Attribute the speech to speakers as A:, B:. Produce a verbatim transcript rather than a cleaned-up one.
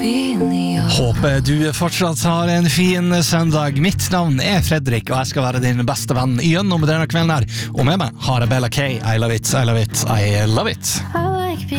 A: Håper du fortsatt har en fin søndag. Mitt navn er Fredrik, og jeg skal være din beste venn gjennom denne kvelden her. Og med meg har jeg Bella K. I love it, I love it, I love it.